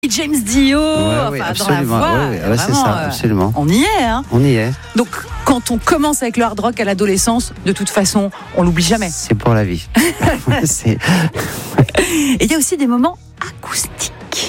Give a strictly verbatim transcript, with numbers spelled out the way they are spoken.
James Dio, Ouais, enfin, oui, dans la absolument. voix, Ouais, ouais, ouais, c'est vraiment, ça, euh, absolument. on y est. Hein. On y est. Donc, quand on commence avec le hard rock à l'adolescence, de toute façon, on l'oublie jamais. C'est pour la vie. C'est... Et il y a aussi des moments acoustiques.